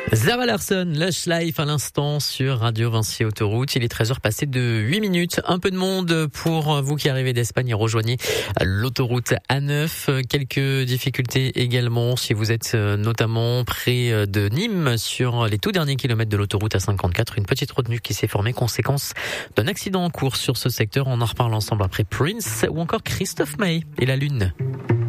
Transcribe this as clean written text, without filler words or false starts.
Zara Larsson, Lush Life à l'instant sur Radio Vinci Autoroute. Il est 13h passé de 8 minutes. Un peu de monde pour vous qui arrivez d'Espagne et rejoignez l'autoroute A9. Quelques difficultés également si vous êtes notamment près de Nîmes sur les tout derniers kilomètres de l'autoroute A54. Une petite retenue qui s'est formée conséquence d'un accident en cours sur ce secteur. On en reparle ensemble après Prince ou encore Christophe Maé et la Lune.